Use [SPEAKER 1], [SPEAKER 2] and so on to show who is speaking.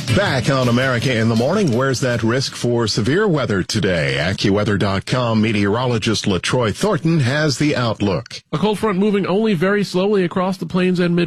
[SPEAKER 1] Back on America in the Morning, where's that risk for severe weather today? AccuWeather.com meteorologist LaTroy Thornton has the outlook.
[SPEAKER 2] A cold front moving only very slowly across the plains and